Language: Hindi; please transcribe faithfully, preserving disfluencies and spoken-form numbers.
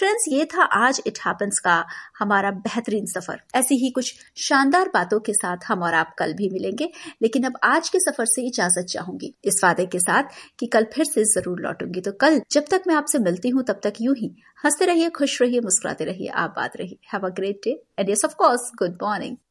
फ्रेंड्स, ये था आज इट हैपेंस का हमारा बेहतरीन सफर। ऐसी ही कुछ शानदार बातों के साथ हम और आप कल भी मिलेंगे, लेकिन अब आज के सफर से इजाजत चाहूंगी, इस वादे के साथ कि कल फिर से जरूर लौटूंगी। तो कल जब तक मैं आपसे मिलती हूँ तब तक यूं ही हंसते रहिए, खुश रहिए, मुस्कुराते रहिए, आबाद रहिए। Have a great day and yes of course good morning.